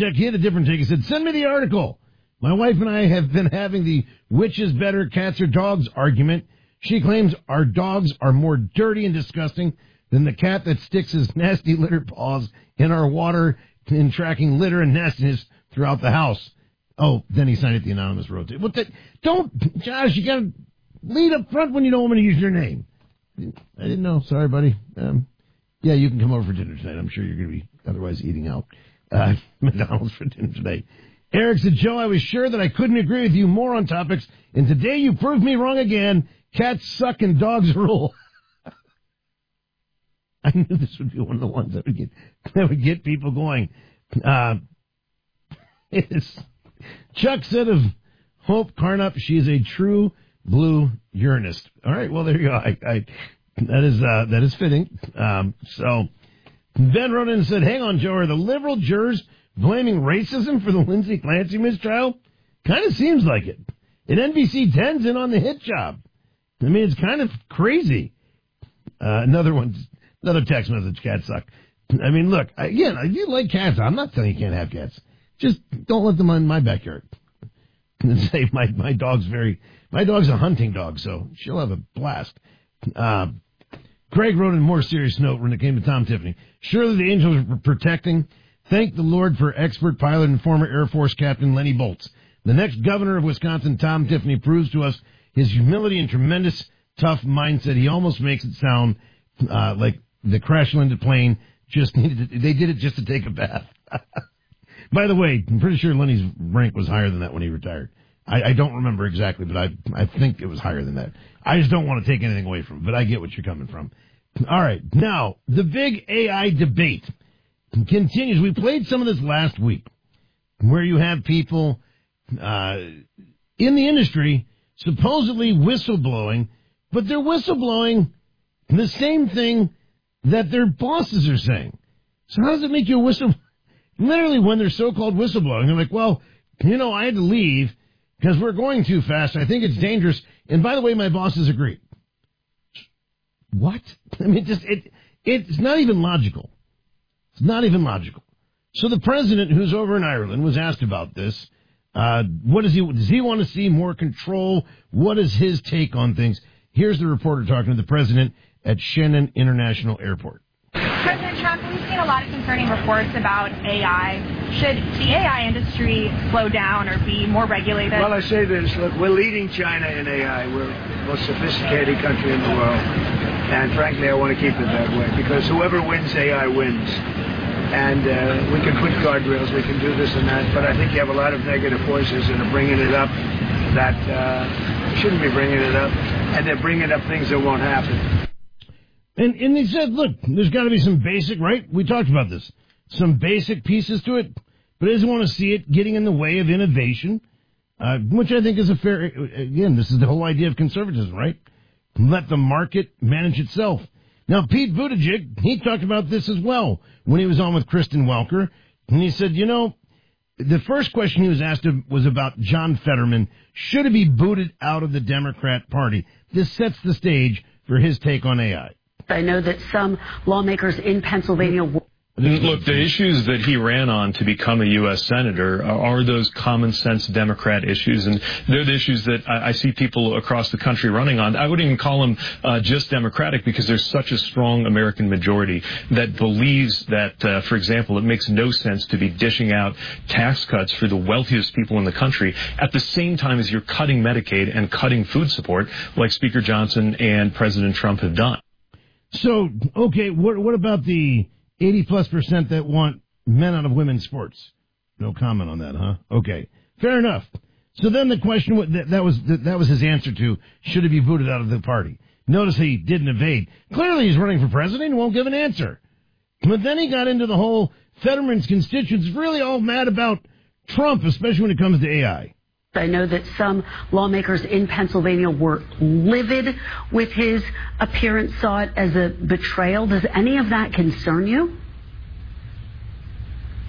check. He had a different take. He said, send me the article. My wife and I have been having the which is better, cats or dogs argument. She claims our dogs are more dirty and disgusting than the cat that sticks his nasty litter paws in our water in tracking litter and nastiness throughout the house. Oh, then he signed it the anonymous rotate. What the? Don't, Josh, you got to lead up front when you know I'm going to use your name. I didn't know. Sorry, buddy. Yeah, you can come over for dinner tonight. I'm sure you're going to be otherwise eating out. McDonald's for dinner tonight. Eric said, Joe, I was sure that I couldn't agree with you more on topics, and today you proved me wrong again. Cats suck and dogs rule. I knew this would be one of the ones that would get people going. Chuck said of Hope Carnup, she is a true blue Uranist. All right, well, there you go. That is fitting. So Ben wrote in and said, hang on, Joe, are the liberal jurors blaming racism for the Lindsey Clancy mistrial? Kind of seems like it. And NBC 10's in on the hit job. I mean, it's kind of crazy. Another text message, cats suck. I mean, look, again, if you like cats, I'm not saying you can't have cats. Just don't let them in my backyard. And say my dog's a hunting dog, so she'll have a blast. Craig wrote in a more serious note when it came to Tom Tiffany. Surely the angels were protecting. Thank the Lord for expert pilot and former Air Force Captain Lenny Boltz. The next governor of Wisconsin, Tom Tiffany, proves to us his humility and tremendous tough mindset. He almost makes it sound like the crash-landed plane they did it just to take a bath. By the way, I'm pretty sure Lenny's rank was higher than that when he retired. I don't remember exactly, but I think it was higher than that. I just don't want to take anything away from him, but I get what you're coming from. All right, now, the big AI debate continues. We played some of this last week, where you have people in the industry supposedly whistleblowing, but they're whistleblowing the same thing that their bosses are saying. So how does it make you a whistleblower? Literally, when they're so-called whistleblowing, they're like, well, I had to leave because we're going too fast. I think it's dangerous. And by the way, my bosses agree. What? I mean, it's not even logical. It's not even logical. So the president, who's over in Ireland, was asked about this. Does he want to see more control? What is his take on things? Here's the reporter talking to the president at Shannon International Airport. President Trump, we've seen a lot of concerning reports about AI. Should the AI industry slow down or be more regulated? Well, I say this. Look, we're leading China in AI. We're the most sophisticated country in the world. And frankly, I want to keep it that way because whoever wins AI wins. And we can put guardrails, we can do this and that, but I think you have a lot of negative voices that are bringing it up that shouldn't be bringing it up, and they're bringing up things that won't happen. And he said, look, there's got to be some basic, right? We talked about this. Some basic pieces to it, but he doesn't want to see it getting in the way of innovation, which I think is again, this is the whole idea of conservatism, right? Let the market manage itself. Now, Pete Buttigieg, he talked about this as well when he was on with Kristen Welker, and he said, the first question he was asked was about John Fetterman. Should he be booted out of the Democrat Party? This sets the stage for his take on AI. I know that some lawmakers in Pennsylvania... Look, the issues that he ran on to become a U.S. Senator are those common sense Democrat issues, and they're the issues that I see people across the country running on. I wouldn't even call them just Democratic because there's such a strong American majority that believes that, for example, it makes no sense to be dishing out tax cuts for the wealthiest people in the country at the same time as you're cutting Medicaid and cutting food support like Speaker Johnson and President Trump have done. So, okay, what about the 80+% that want men out of women's sports? No comment on that, huh? Okay, fair enough. So then the question that was his answer to should he be booted out of the party. Notice he didn't evade. Clearly he's running for president and won't give an answer. But then he got into the whole Fetterman's constituents really all mad about Trump, especially when it comes to AI. I know that some lawmakers in Pennsylvania were livid with his appearance, saw it as a betrayal. Does any of that concern you?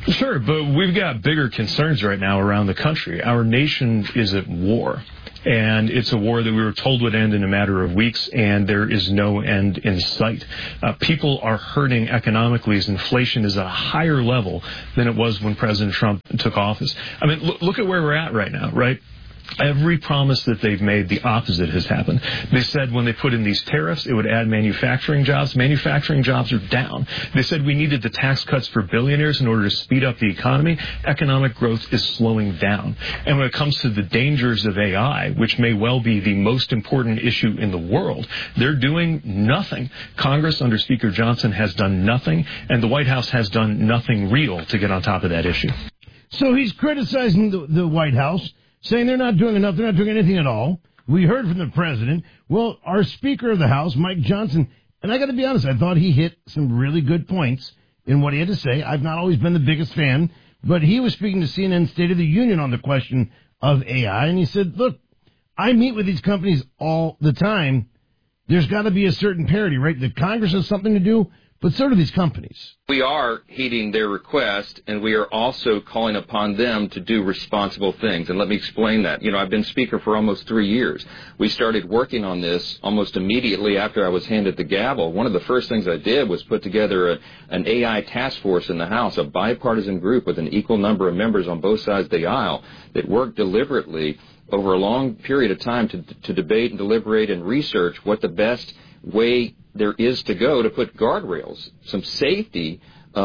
Sure, but we've got bigger concerns right now around the country. Our nation is at war. And it's a war that we were told would end in a matter of weeks, and there is no end in sight. People are hurting economically as inflation is at a higher level than it was when President Trump took office. I mean, look at where we're at right now, right? Every promise that they've made, the opposite has happened. They said when they put in these tariffs, it would add manufacturing jobs. Manufacturing jobs are down. They said we needed the tax cuts for billionaires in order to speed up the economy. Economic growth is slowing down. And when it comes to the dangers of AI, which may well be the most important issue in the world, they're doing nothing. Congress under Speaker Johnson has done nothing, and the White House has done nothing real to get on top of that issue. So he's criticizing the White House, saying they're not doing enough, they're not doing anything at all. We heard from the president. Well, our Speaker of the House, Mike Johnson, and I got to be honest, I thought he hit some really good points in what he had to say. I've not always been the biggest fan, but he was speaking to CNN State of the Union on the question of AI, and he said, look, I meet with these companies all the time. There's got to be a certain parity, right? The Congress has something to do, but so do these companies. We are heeding their request, and we are also calling upon them to do responsible things. And let me explain that. You know, I've been Speaker for almost 3 years. We started working on this almost immediately after I was handed the gavel. One of the first things I did was put together an AI task force in the House, a bipartisan group with an equal number of members on both sides of the aisle that worked deliberately over a long period of time to debate and deliberate and research what the best way there is to go to put guardrails, some safety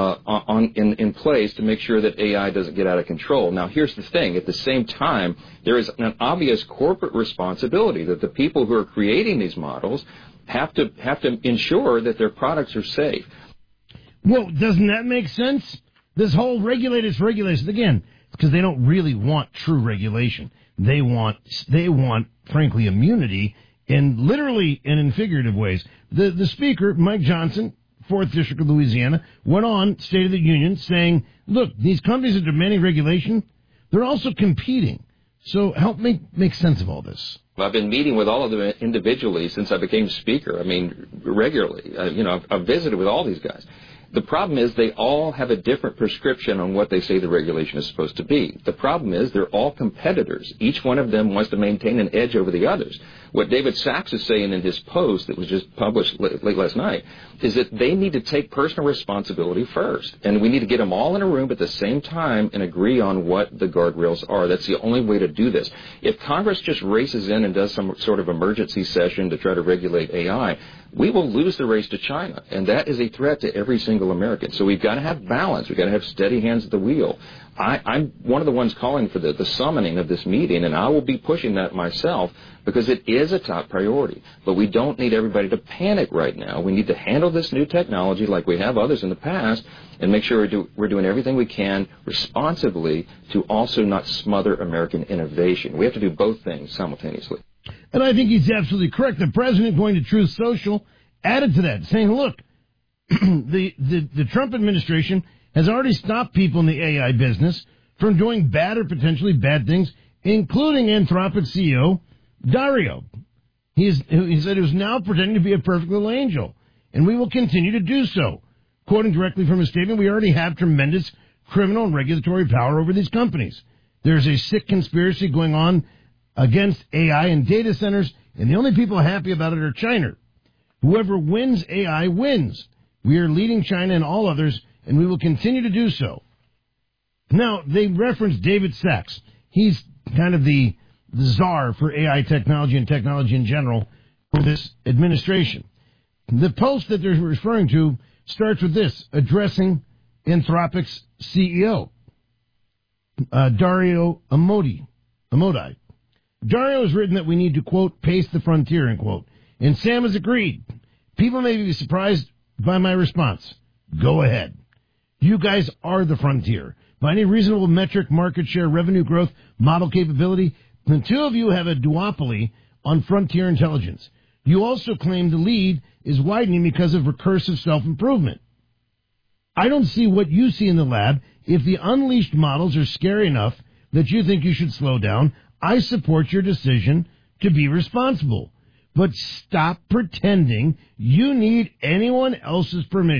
in place to make sure that AI doesn't get out of control. Now, here's the thing. At the same time, there is an obvious corporate responsibility that the people who are creating these models have to ensure that their products are safe. Well, doesn't that make sense? This whole regulators, again, it's because they don't really want true regulation. They want, frankly, immunity in literally and in figurative ways. The Speaker, Mike Johnson, 4th District of Louisiana, went on State of the Union saying, look, these companies are demanding regulation. They're also competing. So help make sense of all this. I've been meeting with all of them individually since I became Speaker. I mean, regularly. I've visited with all these guys. The problem is they all have a different prescription on what they say the regulation is supposed to be. The problem is they're all competitors. Each one of them wants to maintain an edge over the others. What David Sachs is saying in his post that was just published late last night is that they need to take personal responsibility first. And we need to get them all in a room at the same time and agree on what the guardrails are. That's the only way to do this. If Congress just races in and does some sort of emergency session to try to regulate AI, we will lose the race to China, and that is a threat to every single American. So we've got to have balance. We've got to have steady hands at the wheel. I'm one of the ones calling for the summoning of this meeting, and I will be pushing that myself because it is a top priority. But we don't need everybody to panic right now. We need to handle this new technology like we have others in the past and make sure we're doing everything we can responsibly to also not smother American innovation. We have to do both things simultaneously. And I think he's absolutely correct. The president, going to Truth Social, added to that, saying, look, the Trump administration has already stopped people in the AI business from doing bad or potentially bad things, including Anthropic CEO Dario. He said he was now pretending to be a perfect little angel, and we will continue to do so. Quoting directly from his statement, we already have tremendous criminal and regulatory power over these companies. There's a sick conspiracy going on against AI and data centers, and the only people happy about it are China. Whoever wins AI wins. We are leading China and all others, and we will continue to do so. Now, they referenced David Sachs. He's kind of the czar for AI technology and technology in general for this administration. The post that they're referring to starts with this, addressing Anthropic's CEO, Dario Amodei. Dario has written that we need to, quote, pace the frontier, end quote. And Sam has agreed. People may be surprised by my response. Go ahead. You guys are the frontier. By any reasonable metric, market share, revenue growth, model capability, the two of you have a duopoly on frontier intelligence. You also claim the lead is widening because of recursive self-improvement. I don't see what you see in the lab. If the unleashed models are scary enough that you think you should slow down, I support your decision to be responsible. But stop pretending you need anyone else's permission.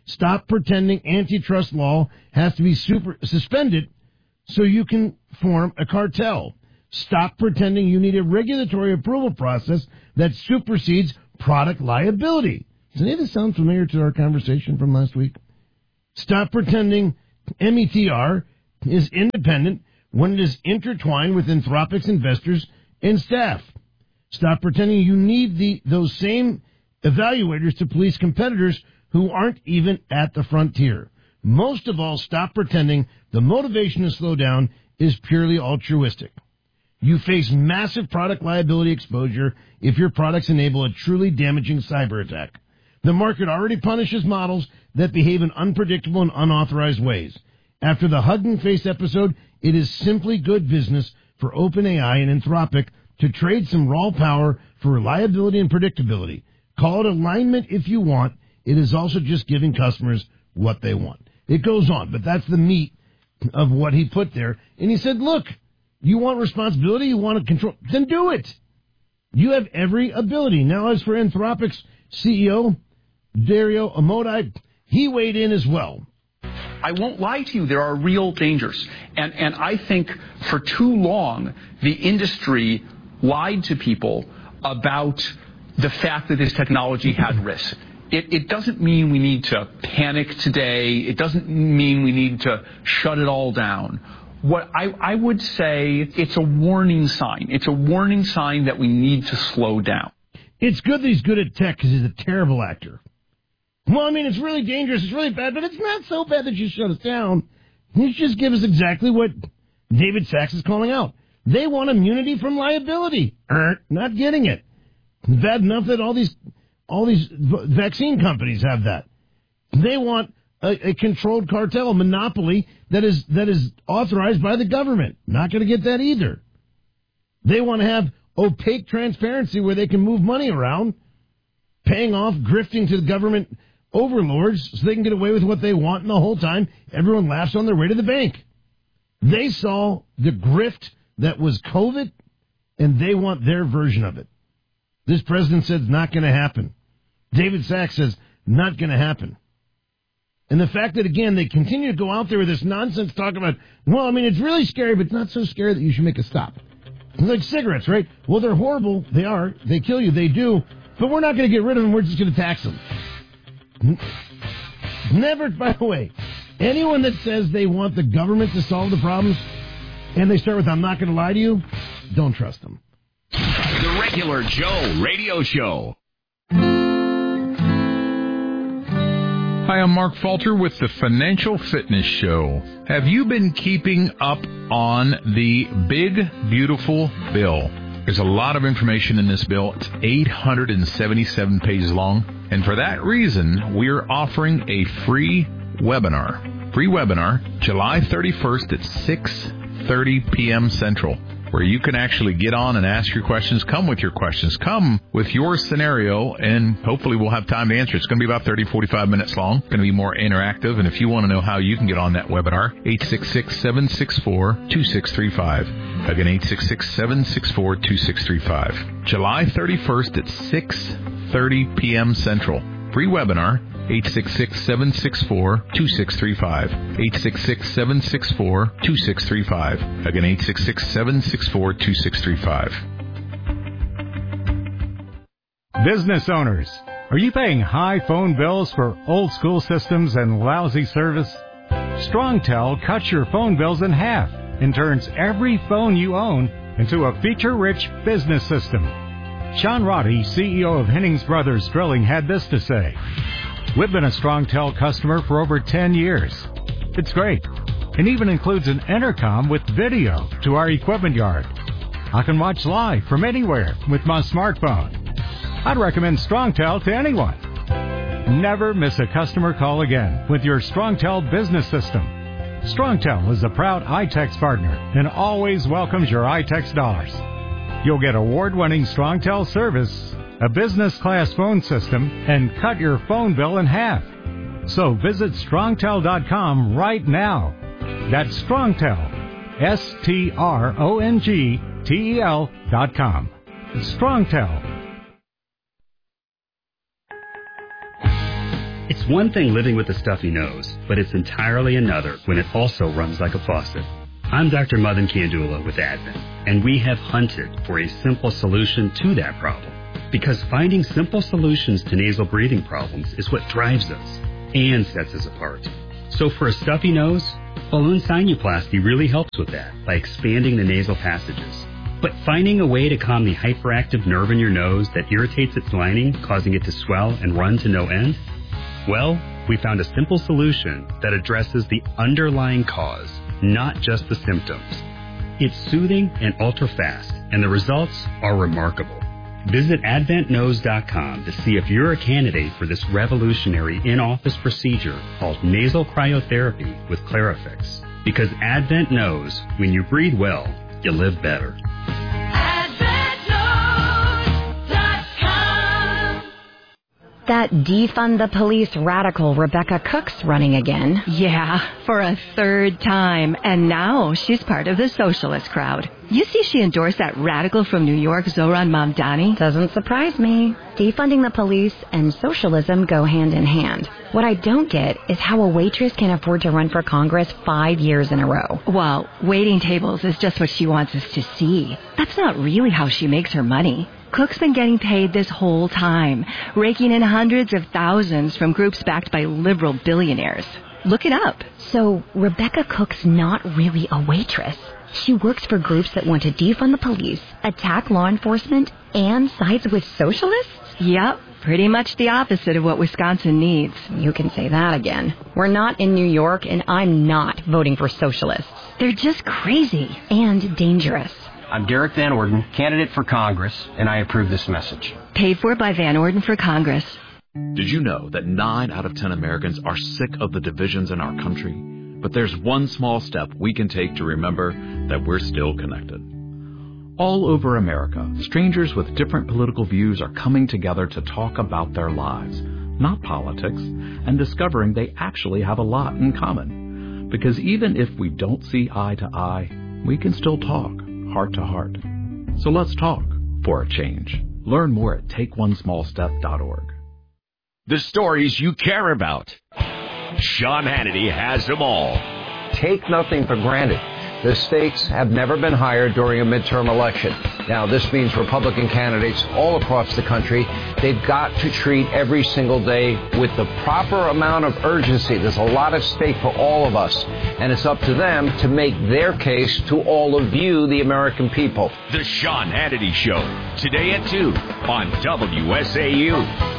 Stop pretending antitrust law has to be suspended so you can form a cartel. Stop pretending you need a regulatory approval process that supersedes product liability. Does any of this sound familiar to our conversation from last week? Stop pretending METR is independent when it is intertwined with Anthropic's investors and staff. Stop pretending you need those same evaluators to police competitors who aren't even at the frontier. Most of all, stop pretending the motivation to slow down is purely altruistic. You face massive product liability exposure if your products enable a truly damaging cyber attack. The market already punishes models that behave in unpredictable and unauthorized ways. After the Hugging Face episode, it is simply good business for OpenAI and Anthropic to trade some raw power for reliability and predictability. Call it alignment if you want. It is also just giving customers what they want. It goes on, but that's the meat of what he put there. And he said, look, you want responsibility, you want to control, then do it. You have every ability. Now, as for Anthropic's CEO, Dario Amodei, he weighed in as well. I won't lie to you, there are real dangers. And I think for too long, the industry lied to people about the fact that this technology had risk. It doesn't mean we need to panic today. It doesn't mean we need to shut it all down. What I would say, it's a warning sign. It's a warning sign that we need to slow down. It's good that he's good at tech because he's a terrible actor. Well, I mean, it's really dangerous. It's really bad, but it's not so bad that you shut us down. You just give us exactly what David Sachs is calling out. They want immunity from liability. Not getting it. It's bad enough that all these vaccine companies have that. They want a controlled cartel, monopoly that is authorized by the government. Not going to get that either. They want to have opaque transparency where they can move money around, paying off, grifting to the government overlords so they can get away with what they want, and the whole time everyone laughs on their way to the bank. They saw the grift that was COVID, and they want their version of it. This president said it's not going to happen. David Sachs says not going to happen. And the fact that, again, they continue to go out there with this nonsense talk about, well, I mean, it's really scary, but it's not so scary that you should make a stop. It's like cigarettes, right? Well, they're horrible. They are. They kill you. They do. But we're not going to get rid of them. We're just going to tax them. Never, by the way, anyone that says they want the government to solve the problems, and they start with, I'm not going to lie to you, don't trust them. The Regular Joe Radio Show. Hi, I'm Mark Falter with the Financial Fitness Show. Have you been keeping up on the Big Beautiful Bill? There's a lot of information in this bill. It's 877 pages long. And for that reason, we're offering a free webinar. Free webinar, July 31st at 6:30 p.m. Central, where you can actually get on and ask your questions. Come with your questions. Come with your scenario, and hopefully we'll have time to answer. It's going to be about 30, 45 minutes long. It's going to be more interactive. And if you want to know how you can get on that webinar, 866-764-2635. Again, 866-764-2635. July 31st at 6:30 p.m. Central. Free webinar, 866-764-2635. 866-764-2635. Again, 866-764-2635. Business owners, are you paying high phone bills for old school systems and lousy service? StrongTel cuts your phone bills in half and turns every phone you own into a feature-rich business system. Sean Roddy, CEO of Hennings Brothers Drilling, had this to say. We've been a StrongTel customer for over 10 years. It's great. It even includes an intercom with video to our equipment yard. I can watch live from anywhere with my smartphone. I'd recommend StrongTel to anyone. Never miss a customer call again with your StrongTel business system. StrongTel is a proud iTex partner and always welcomes your iTex dollars. You'll get award-winning StrongTel service, a business-class phone system, and cut your phone bill in half. So visit StrongTel.com right now. That's StrongTel, StrongTel.com. StrongTel. It's one thing living with a stuffy nose, but it's entirely another when it also runs like a faucet. I'm Dr. Madan Kandula with Advent, and we have hunted for a simple solution to that problem. Because finding simple solutions to nasal breathing problems is what drives us and sets us apart. So for a stuffy nose, balloon sinuplasty really helps with that by expanding the nasal passages. But finding a way to calm the hyperactive nerve in your nose that irritates its lining, causing it to swell and run to no end? Well, we found a simple solution that addresses the underlying cause, not just the symptoms. It's soothing and ultra-fast, and the results are remarkable. Visit AdventNose.com to see if you're a candidate for this revolutionary in-office procedure called nasal cryotherapy with Clarifix. Because Advent knows when you breathe well, you live better. That defund the police radical Rebecca Cook's running again. Yeah, for a third time. And now she's part of the socialist crowd. You see she endorsed that radical from New York, Zohran Mamdani? Doesn't surprise me. Defunding the police and socialism go hand in hand. What I don't get is how a waitress can afford to run for Congress 5 years in a row. Well, waiting tables is just what she wants us to see. That's not really how she makes her money. Cook's been getting paid this whole time, raking in hundreds of thousands from groups backed by liberal billionaires. Look it up. So Rebecca Cook's not really a waitress. She works for groups that want to defund the police, attack law enforcement, and sides with socialists? Yep, pretty much the opposite of what Wisconsin needs. You can say that again. We're not in New York, and I'm not voting for socialists. They're just crazy. And dangerous. I'm Derek Van Orden, candidate for Congress, and I approve this message. Paid for by Van Orden for Congress. Did you know that 9 out of 10 Americans are sick of the divisions in our country? But there's one small step we can take to remember that we're still connected. All over America, strangers with different political views are coming together to talk about their lives, not politics, and discovering they actually have a lot in common. Because even if we don't see eye to eye, we can still talk heart to heart. So let's talk for a change. Learn more at takeonesmallstep.org. The stories you care about. Sean Hannity has them all. Take nothing for granted. The stakes have never been higher during a midterm election. Now, this means Republican candidates all across the country, they've got to treat every single day with the proper amount of urgency. There's a lot at stake for all of us, and it's up to them to make their case to all of you, the American people. The Sean Hannity Show, today at 2 on WSAU.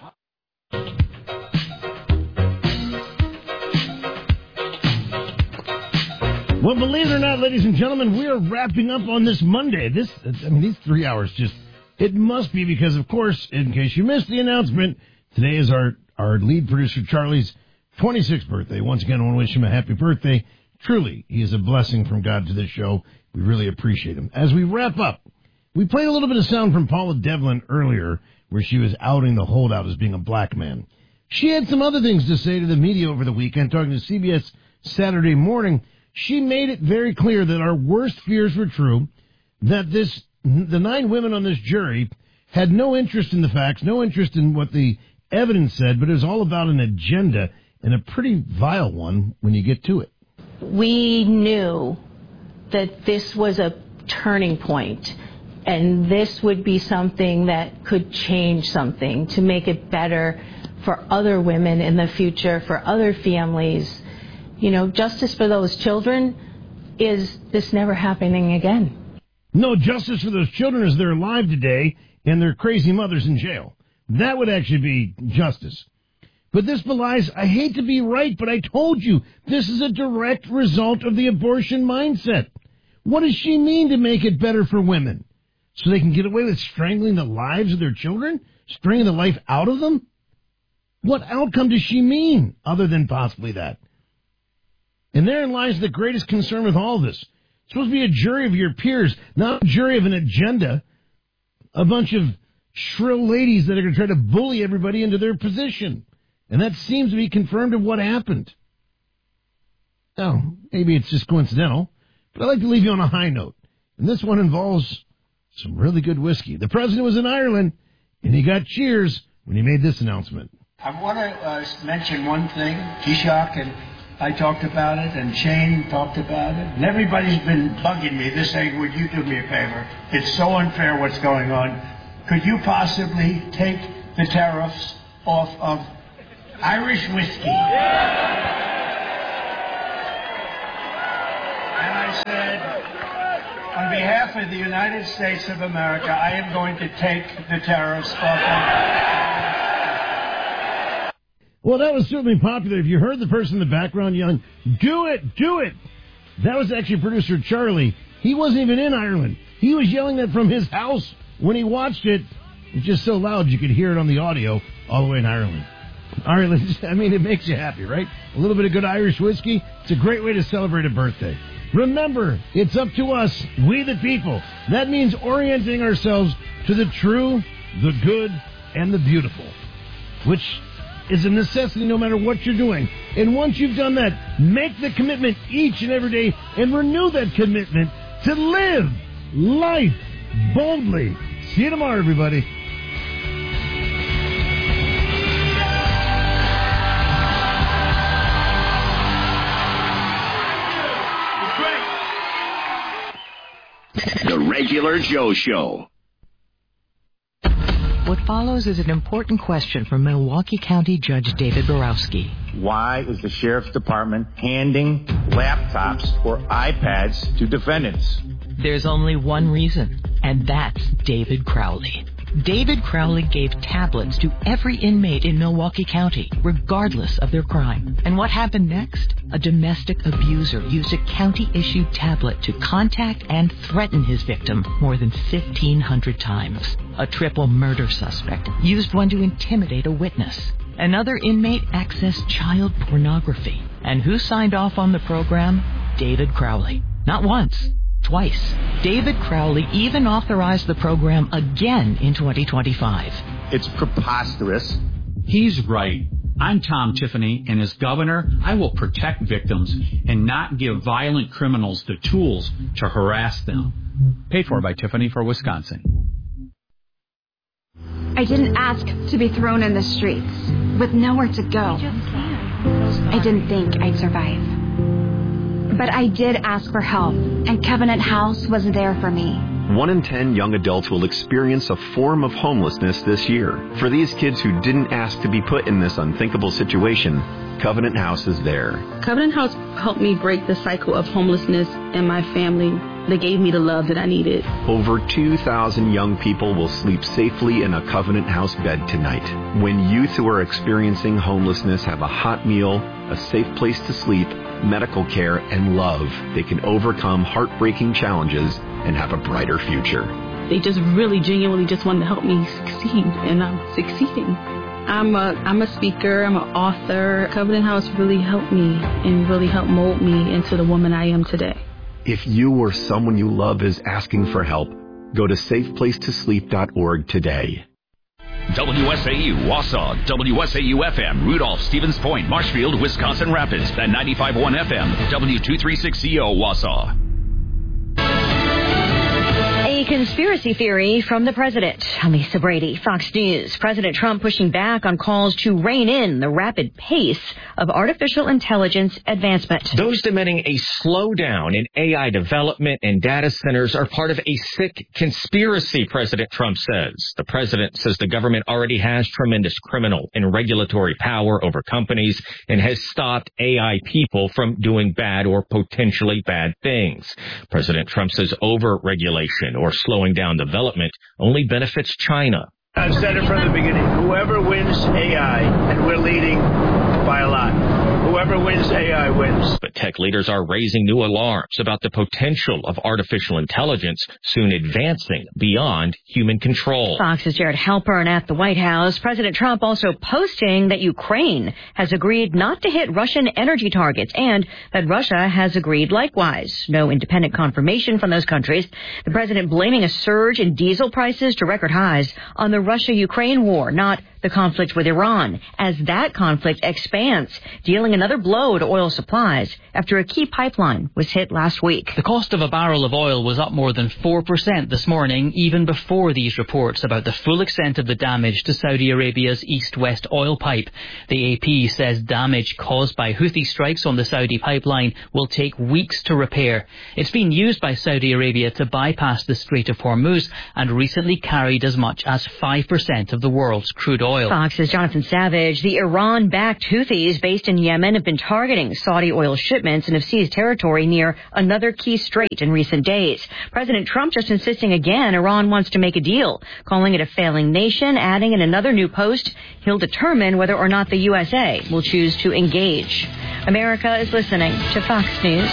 Well, believe it or not, ladies and gentlemen, we are wrapping up on this Monday. These 3 hours it must be because, of course, in case you missed the announcement, today is our lead producer, Charlie's 26th birthday. Once again, I want to wish him a happy birthday. Truly, he is a blessing from God to this show. We really appreciate him. As we wrap up, we played a little bit of sound from Paula Devlin earlier, where she was outing the holdout as being a black man. She had some other things to say to the media over the weekend, talking to CBS Saturday Morning. She made it very clear that our worst fears were true, that the 9 women on this jury had no interest in the facts, no interest in what the evidence said, but it was all about an agenda, and a pretty vile one when you get to it. We knew that this was a turning point, and this would be something that could change something to make it better for other women in the future, for other families. You know, justice for those children is this never happening again. No, justice for those children is they're alive today and their crazy mothers in jail. That would actually be justice. But this belies, I hate to be right, but I told you, this is a direct result of the abortion mindset. What does she mean to make it better for women? So they can get away with strangling the lives of their children? Strangling the life out of them? What outcome does she mean other than possibly that? And therein lies the greatest concern with all this. It's supposed to be a jury of your peers, not a jury of an agenda. A bunch of shrill ladies that are going to try to bully everybody into their position. And that seems to be confirmed of what happened. Now, maybe it's just coincidental, but I'd like to leave you on a high note. And this one involves some really good whiskey. The president was in Ireland, and he got cheers when he made this announcement. I want to mention one thing. Taoiseach and I talked about it, and Shane talked about it. And everybody's been bugging me. They're saying, would you do me a favor? It's so unfair what's going on. Could you possibly take the tariffs off of Irish whiskey? And I said, on behalf of the United States of America, I am going to take the tariffs off of... Well, that was certainly popular. If you heard the person in the background yelling, do it, do it. That was actually producer Charlie. He wasn't even in Ireland. He was yelling that from his house when he watched it. It's just so loud you could hear it on the audio all the way in Ireland. Ireland, I mean, it makes you happy, right? A little bit of good Irish whiskey. It's a great way to celebrate a birthday. Remember, it's up to us, we the people. That means orienting ourselves to the true, the good, and the beautiful, which is a necessity no matter what you're doing. And once you've done that, make the commitment each and every day and renew that commitment to live life boldly. See you tomorrow, everybody. The Regular Joe Show. What follows is an important question from Milwaukee County Judge David Borowski. Why is the Sheriff's Department handing laptops or iPads to defendants? There's only one reason, and that's David Crowley. David Crowley gave tablets to every inmate in Milwaukee County, regardless of their crime. And what happened next? A domestic abuser used a county-issued tablet to contact and threaten his victim more than 1,500 times. A triple murder suspect used one to intimidate a witness. Another inmate accessed child pornography. And who signed off on the program? David Crowley. Not once. Twice. David Crowley even authorized the program again in 2025. It's preposterous. He's right. I'm Tom Tiffany, and as governor, I will protect victims and not give violent criminals the tools to harass them. Paid for by Tiffany for Wisconsin. I didn't ask to be thrown in the streets with nowhere to go. I didn't think I'd survive. But I did ask for help, and Covenant House was there for me. 1 in 10 young adults will experience a form of homelessness this year. For these kids who didn't ask to be put in this unthinkable situation, Covenant House is there. Covenant House helped me break the cycle of homelessness in my family. They gave me the love that I needed. Over 2,000 young people will sleep safely in a Covenant House bed tonight. When youth who are experiencing homelessness have a hot meal, a safe place to sleep, medical care, and love, they can overcome heartbreaking challenges and have a brighter future. They just really genuinely just wanted to help me succeed, and I'm succeeding. I'm a speaker, I'm an author. Covenant House really helped me and really helped mold me into the woman I am today. If you or someone you love is asking for help, go to safeplacetosleep.org today. WSAU, Wausau, WSAU FM, Rudolph, Stevens Point, Marshfield, Wisconsin Rapids, and 95.1 FM, W236CO, Wausau. A conspiracy theory from the president. I'm Lisa Brady, Fox News. President Trump pushing back on calls to rein in the rapid pace of artificial intelligence advancement. Those demanding a slowdown in AI development and data centers are part of a sick conspiracy, President Trump says. The president says the government already has tremendous criminal and regulatory power over companies and has stopped AI people from doing bad or potentially bad things. President Trump says over-regulation or slowing down development only benefits China. I've said it from the beginning. Whoever wins AI, and we're leading by a lot, whoever wins AI wins. But tech leaders are raising new alarms about the potential of artificial intelligence soon advancing beyond human control. Fox's Jared Halpern at the White House. President Trump also posting that Ukraine has agreed not to hit Russian energy targets and that Russia has agreed likewise. No independent confirmation from those countries. The president blaming a surge in diesel prices to record highs on the Russia-Ukraine war, not the conflict with Iran, as that conflict expands, dealing another blow to oil supplies after a key pipeline was hit last week. The cost of a barrel of oil was up more than 4% this morning, even before these reports about the full extent of the damage to Saudi Arabia's east-west oil pipe. The AP says damage caused by Houthi strikes on the Saudi pipeline will take weeks to repair. It's been used by Saudi Arabia to bypass the Strait of Hormuz and recently carried as much as 5% of the world's crude oil. Fox's Jonathan Savage. The Iran-backed Houthis based in Yemen have been targeting Saudi oil shipments and have seized territory near another key strait in recent days. President Trump just insisting again Iran wants to make a deal, calling it a failing nation, adding in another new post, he'll determine whether or not the USA will choose to engage. America is listening to Fox News.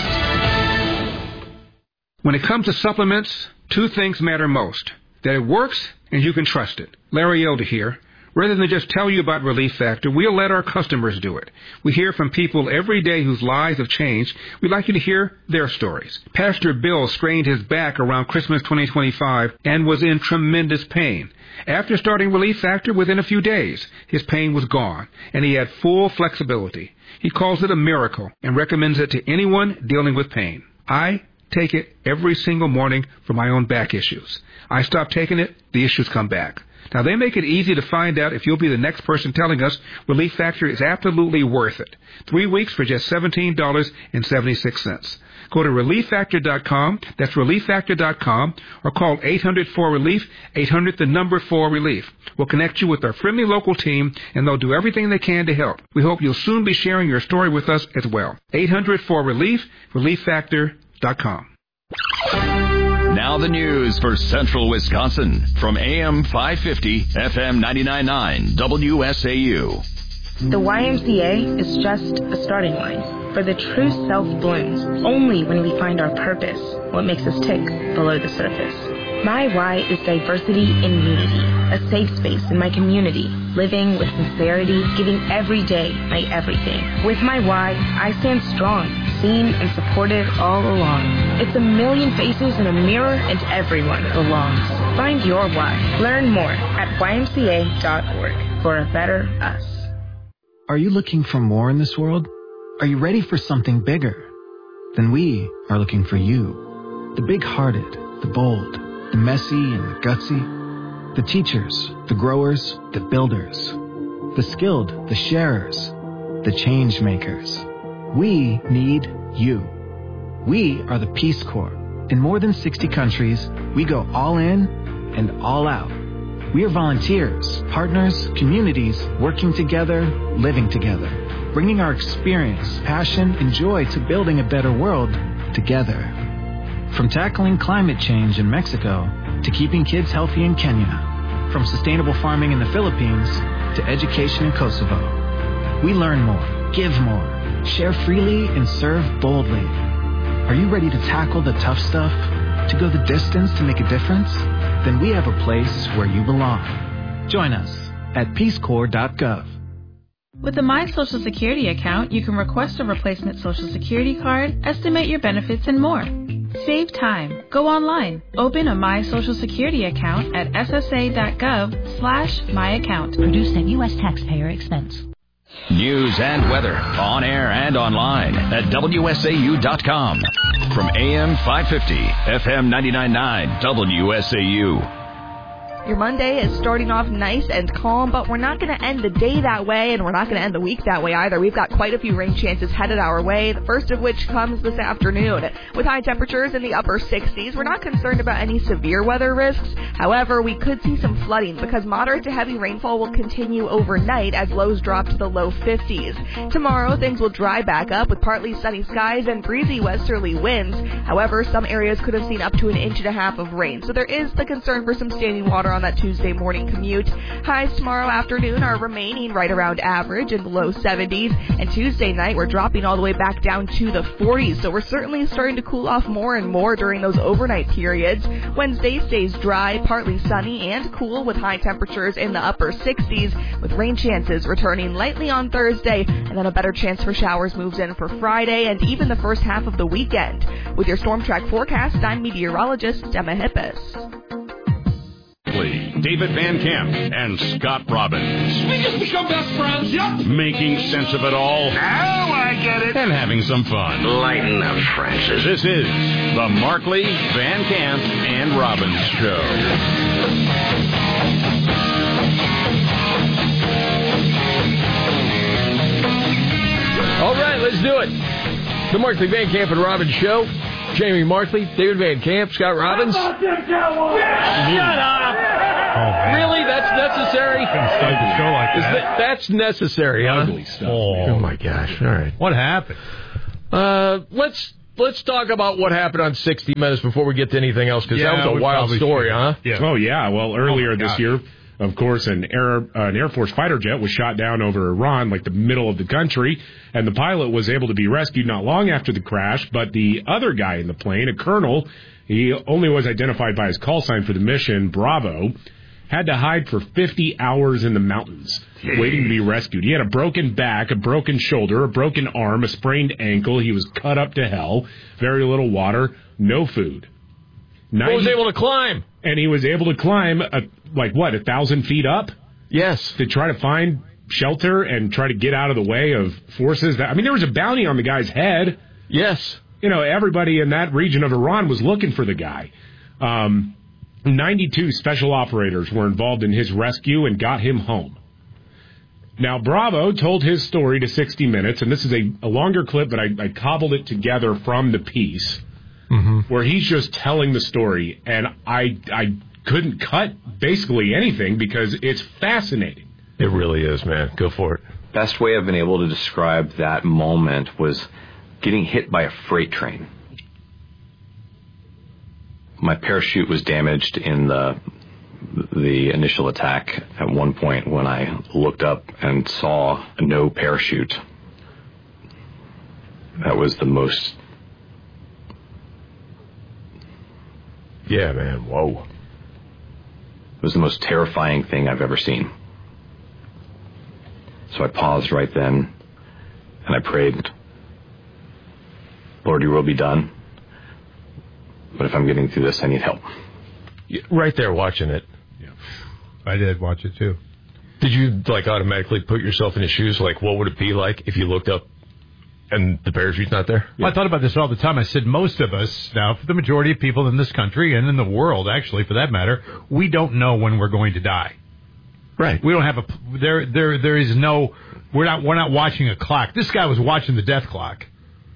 When it comes to supplements, two things matter most: that it works and you can trust it. Larry Elder here. Rather than just tell you about Relief Factor, we'll let our customers do it. We hear from people every day whose lives have changed. We'd like you to hear their stories. Pastor Bill strained his back around Christmas 2025 and was in tremendous pain. After starting Relief Factor, within a few days, his pain was gone, and he had full flexibility. He calls it a miracle and recommends it to anyone dealing with pain. I take it every single morning for my own back issues. I stop taking it, the issues come back. Now, they make it easy to find out if you'll be the next person telling us Relief Factor is absolutely worth it. 3 weeks for just $17.76. Go to ReliefFactor.com, that's ReliefFactor.com, or call 800-4RELIEF, 800-4RELIEF. We'll connect you with our friendly local team, and they'll do everything they can to help. We hope you'll soon be sharing your story with us as well. 800-4RELIEF, ReliefFactor.com. Now the news for Central Wisconsin from AM 550, FM 99.9, WSAU. The YMCA is just a starting line, for the true self blooms only when we find our purpose, what makes us tick below the surface. My why is diversity in unity, a safe space in my community, living with sincerity, giving every day my everything. With my why, I stand strong, seen and supported all along. It's a million faces in a mirror and everyone belongs. Find your why. Learn more at ymca.org for a better us. Are you looking for more in this world? Are you ready for something bigger? Then we are looking for you. The big-hearted, the bold, the messy and the gutsy, the teachers, the growers, the builders, the skilled, the sharers, the change makers. We need you. We are the Peace Corps. In more than 60 countries, we go all in and all out. We are volunteers, partners, communities, working together, living together, bringing our experience, passion, and joy to building a better world together. From tackling climate change in Mexico to keeping kids healthy in Kenya, from sustainable farming in the Philippines to education in Kosovo. We learn more, give more, share freely, and serve boldly. Are you ready to tackle the tough stuff? To go the distance to make a difference? Then we have a place where you belong. Join us at peacecorps.gov. With a My Social Security account, you can request a replacement Social Security card, estimate your benefits, and more. Save time. Go online. Open a My Social Security account at ssa.gov/myaccount. Produced at U.S. taxpayer expense. News and weather on air and online at WSAU.com. From AM 550, FM 99.9, WSAU. Your Monday is starting off nice and calm, but we're not going to end the day that way, and we're not going to end the week that way either. We've got quite a few rain chances headed our way, the first of which comes this afternoon. With high temperatures in the upper 60s, we're not concerned about any severe weather risks. However, we could see some flooding because moderate to heavy rainfall will continue overnight as lows drop to the low 50s. Tomorrow, things will dry back up with partly sunny skies and breezy westerly winds. However, some areas could have seen up to 1.5 inches of rain, so there is the concern for some standing water on that Tuesday morning commute. Highs tomorrow afternoon are remaining right around average in the low 70s, and Tuesday night we're dropping all the way back down to the 40s, so we're certainly starting to cool off more and more during those overnight periods. Wednesday stays dry, partly sunny, and cool with high temperatures in the upper 60s, with rain chances returning lightly on Thursday, and then a better chance for showers moves in for Friday and even the first half of the weekend. With your Storm Track forecast, I'm meteorologist Emma Hippis. Markley, David Van Camp, and Scott Robbins. We just become best friends, yep. Making sense of it all. Now I get it. And having some fun. Lighten up, Francis. This is the Markley, Van Camp, and Robbins Show. All right, let's do it. The Markley, Van Camp, and Robbins Show. Jamie Markley, David Van Camp, Scott Robbins. Shut up! Oh, really? That's necessary? Start the show like that. That's necessary, huh? Ugly stuff. Oh, my gosh. All right. What happened? Let's talk about what happened on 60 Minutes before we get to anything else, because that was a wild story, huh? Yeah. Oh, yeah. Well, earlier this year, of course, an Air Force fighter jet was shot down over Iran, like the middle of the country, and the pilot was able to be rescued not long after the crash, but the other guy in the plane, a colonel, he only was identified by his call sign for the mission, Bravo, had to hide for 50 hours in the mountains, waiting to be rescued. He had a broken back, a broken shoulder, a broken arm, a sprained ankle. He was cut up to hell, very little water, no food. He was able to climb. And he was able to climb, 1,000 feet up? Yes. To try to find shelter and try to get out of the way of forces. There was a bounty on the guy's head. Yes. Everybody in that region of Iran was looking for the guy. 92 special operators were involved in his rescue and got him home. Now, Bravo told his story to 60 Minutes, and this is a longer clip, but I cobbled it together from the piece, where he's just telling the story, and I couldn't cut basically anything because it's fascinating. It really is, man. Go for it. Best way I've been able to describe that moment was getting hit by a freight train. My parachute was damaged in the initial attack. At one point when I looked up and saw no parachute, that was the most... Yeah, man. Whoa. It was the most terrifying thing I've ever seen. So I paused right then and I prayed, Lord, your will be done. But if I'm getting through this, I need help. Right there watching it. Yeah. I did watch it too. Did you automatically put yourself in his shoes? What would it be like if you looked up and the parachute's not there? Well, I thought about this all the time. I said most of us, now for the majority of people in this country and in the world, actually, for that matter, we don't know when we're going to die. Right. We don't have there is no, we're not watching a clock. This guy was watching the death clock.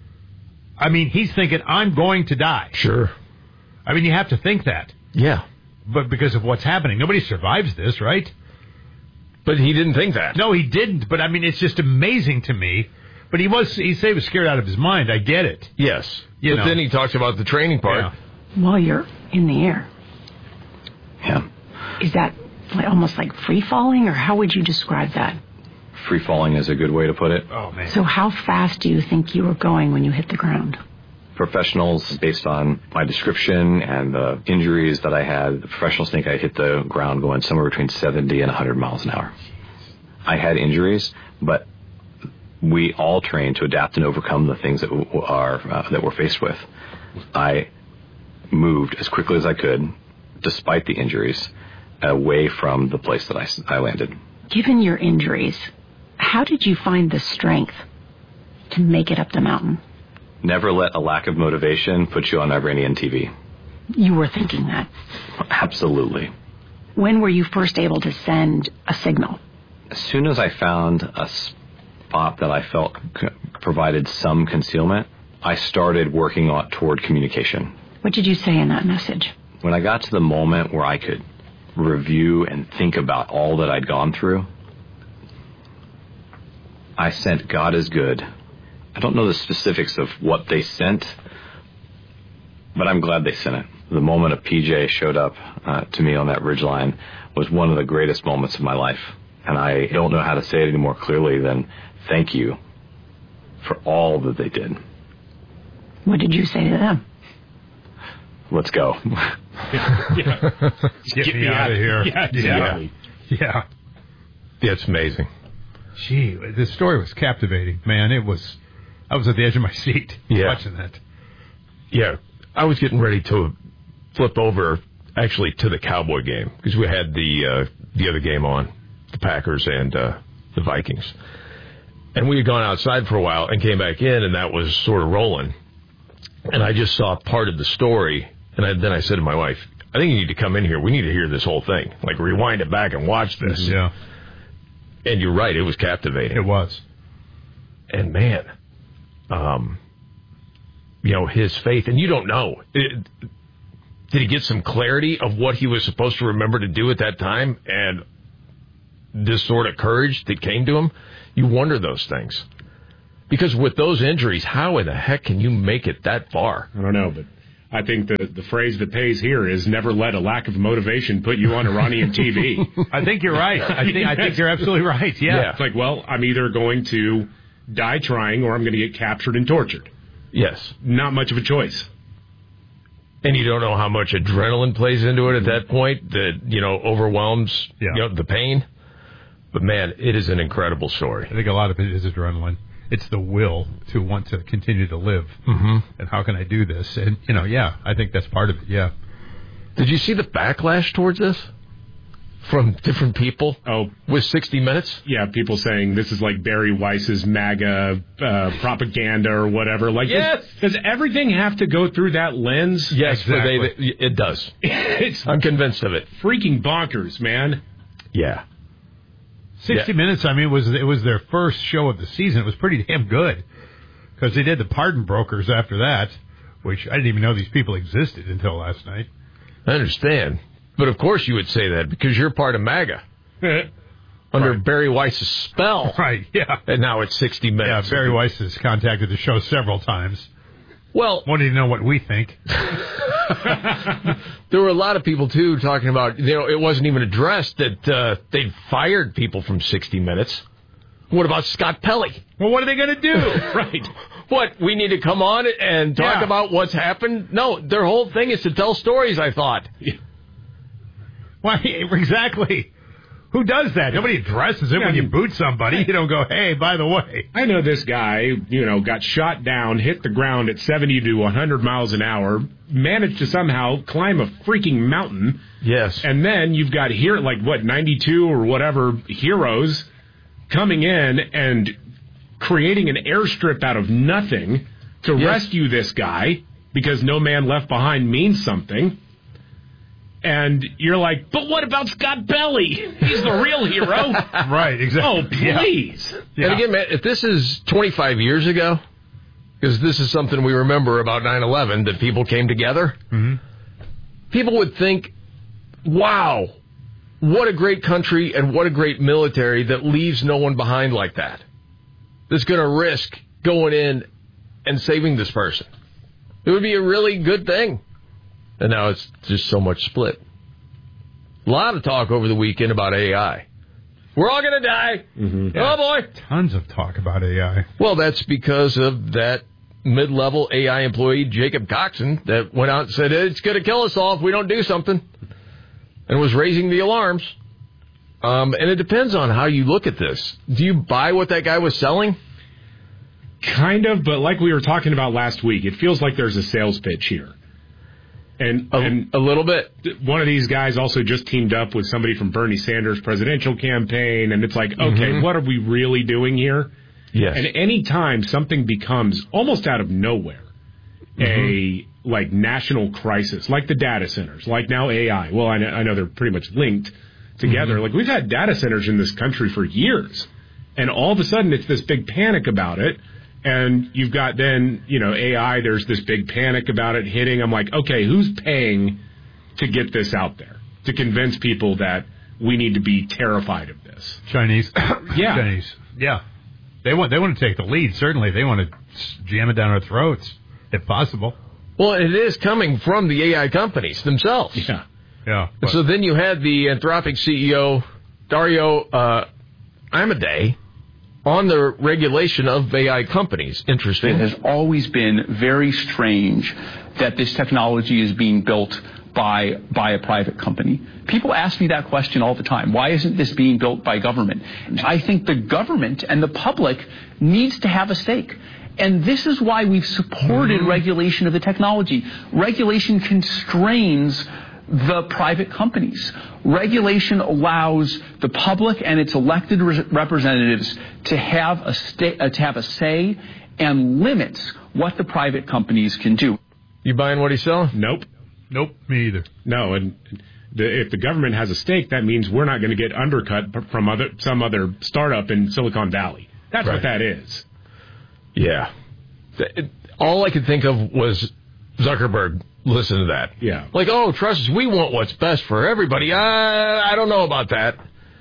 He's thinking, I'm going to die. Sure. You have to think that. Yeah. But because of what's happening, nobody survives this, right? But he didn't think that. No, he didn't. But it's just amazing to me. But he said he was scared out of his mind. I get it. Yes. But then he talks about the training part. Yeah. While you're in the air. Yeah. Is that almost like free falling, or how would you describe that? Free falling is a good way to put it. Oh, man. So how fast do you think you were going when you hit the ground? Professionals, based on my description and the injuries that I had, the professionals think I hit the ground going somewhere between 70 and 100 miles an hour. I had injuries, but we all train to adapt and overcome the things that we're faced with. I moved as quickly as I could, despite the injuries, away from the place that I landed. Given your injuries, how did you find the strength to make it up the mountain? Never let a lack of motivation put you on Iranian TV. You were thinking that? Absolutely. When were you first able to send a signal? As soon as I found a spot that I felt provided some concealment, I started working toward communication. What did you say in that message? When I got to the moment where I could review and think about all that I'd gone through, I sent God is good. I don't know the specifics of what they sent, but I'm glad they sent it. The moment a PJ showed up to me on that ridgeline was one of the greatest moments of my life. And I don't know how to say it any more clearly than thank you for all that they did. What did you say to them? Let's go. Get me out of here. Yeah. It's amazing. Gee, the story was captivating, man. I was at the edge of my seat watching that. Yeah. I was getting ready to flip over actually to the Cowboy game, because we had the other game on, the Packers and the Vikings. And we had gone outside for a while and came back in, and that was sort of rolling. And I just saw part of the story, and then I said to my wife, I think you need to come in here. We need to hear this whole thing. Like, rewind it back and watch this. Yeah. And you're right, it was captivating. It was. And, man, his faith, and you don't know. Did he get some clarity of what he was supposed to remember to do at that time? And this sort of courage that came to him? You wonder those things. Because with those injuries, how in the heck can you make it that far? I don't know, but I think the phrase that pays here is never let a lack of motivation put you on Iranian TV. I think you're right. I think you're absolutely right. Yeah. It's like, well, I'm either going to die trying or I'm going to get captured and tortured. Yes. Not much of a choice. And you don't know how much adrenaline plays into it at that point that, overwhelms the pain. But, man, it is an incredible story. I think a lot of it is adrenaline. It's the will to want to continue to live. Mm-hmm. And how can I do this? And, I think that's part of it, yeah. Did you see the backlash towards this from different people? Oh. With 60 Minutes? Yeah, people saying this is like Barry Weiss's MAGA propaganda or whatever. Like, yes! Does everything have to go through that lens? Yes, exactly. It does. I'm convinced of it. Freaking bonkers, man. Yeah. 60 Minutes, I mean, it was their first show of the season. It was pretty damn good because they did the Pardon Brokers after that, which I didn't even know these people existed until last night. I understand. But, of course, you would say that because you're part of MAGA. Under Barry Weiss's spell. Right, yeah. And now it's 60 Minutes. Yeah, Barry Weiss has contacted the show several times. Well, wanting to know what we think. There were a lot of people, too, talking about, it wasn't even addressed that they'd fired people from 60 Minutes. What about Scott Pelley? Well, what are they going to do? Right. What, we need to come on and talk about what's happened? No, their whole thing is to tell stories, I thought. Yeah. Why, exactly. Who does that? Nobody addresses it when you boot somebody. You don't go, hey, by the way. I know this guy, got shot down, hit the ground at 70 to 100 miles an hour, managed to somehow climb a freaking mountain. Yes. And then you've got 92 or whatever heroes coming in and creating an airstrip out of nothing to rescue this guy because no man left behind means something. And you're like, but what about Scott Pelley? He's the real hero. Right, exactly. Oh, please. Yeah. And again, man, if this is 25 years ago, because this is something we remember about 9/11, that people came together, people would think, wow, what a great country and what a great military that leaves no one behind like that. That's going to risk going in and saving this person. It would be a really good thing. And now it's just so much split. A lot of talk over the weekend about AI. We're all going to die. Mm-hmm. Oh, boy. Tons of talk about AI. Well, that's because of that mid-level AI employee, Jacob Coxon, that went out and said, it's going to kill us all if we don't do something, and was raising the alarms. And it depends on how you look at this. Do you buy what that guy was selling? Kind of, but like we were talking about last week, it feels like there's a sales pitch here. And a little bit. One of these guys also just teamed up with somebody from Bernie Sanders' presidential campaign, and it's like, okay, what are we really doing here? Yes. And any time something becomes almost out of nowhere a national crisis, like the data centers, like now AI. Well, I know they're pretty much linked together. Like, we've had data centers in this country for years, and all of a sudden it's this big panic about it. And you've got then, AI, there's this big panic about it hitting. I'm like, okay, who's paying to get this out there, to convince people that we need to be terrified of this? Chinese. Yeah. Chinese. Yeah. They want to take the lead, certainly. They want to jam it down our throats, if possible. Well, it is coming from the AI companies themselves. Yeah. Yeah. So then you had the Anthropic CEO, Dario Amodei, on the regulation of AI companies. Interesting. It has always been very strange that this technology is being built by a private company. People ask me that question all the time. Why isn't this being built by government? I think the government and the public needs to have a stake. And this is why we've supported regulation of the technology. Regulation constrains the private companies. Regulation allows the public and its elected representatives to have a say and limits what the private companies can do. You buying what he's selling? Nope. Nope, me either. No, and if the government has a stake, that means we're not going to get undercut from some other startup in Silicon Valley. That's what that is. Yeah. All I could think of was Zuckerberg. Listen to that. Yeah. Like, oh, trust us, we want what's best for everybody. I don't know about that.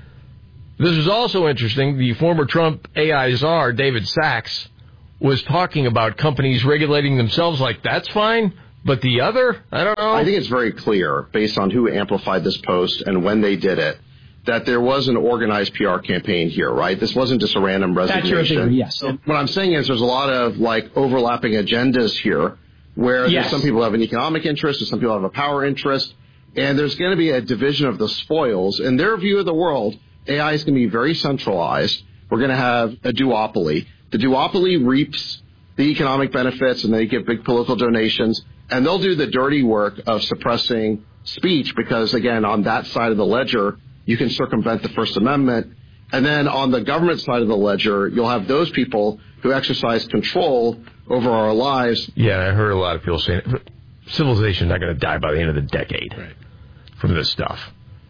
This is also interesting. The former Trump AI czar, David Sachs, was talking about companies regulating themselves like, that's fine, but the other, I don't know. I think it's very clear, based on who amplified this post and when they did it, that there was an organized PR campaign here, right? This wasn't just a random resignation. That's your opinion, yes. So what I'm saying is there's a lot of, overlapping agendas here, where there's some people have an economic interest and some people have a power interest, and there's going to be a division of the spoils. In their view of the world, AI is going to be very centralized. We're going to have a duopoly. The duopoly reaps the economic benefits, and they get big political donations, and they'll do the dirty work of suppressing speech because, again, on that side of the ledger, you can circumvent the First Amendment. And then on the government side of the ledger, you'll have those people who exercise control over our lives. Yeah, I heard a lot of people saying civilization's not going to die by the end of the decade from this stuff.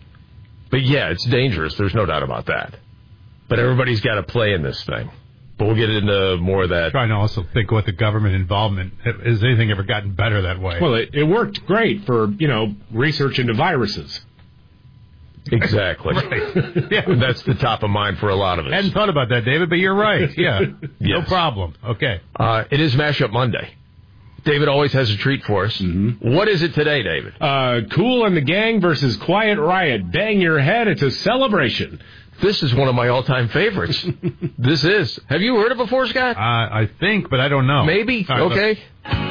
But yeah, it's dangerous. There's no doubt about that. But everybody's got to play in this thing. But we'll get into more of that. I'm trying to also think what the government involvement, has anything ever gotten better that way? Well, it worked great for, research into viruses. Exactly. Yeah. That's the top of mind for a lot of us. I hadn't thought about that, David, but you're right. Yeah. No Yes. problem. Okay. It is Mashup Monday. David always has a treat for us. Mm-hmm. What is it today, David? Kool and the Gang versus Quiet Riot. Bang your head. It's a celebration. This is one of my all-time favorites. This is. Have you heard it before, Scott? I think, but I don't know. Maybe? Right, okay. Look.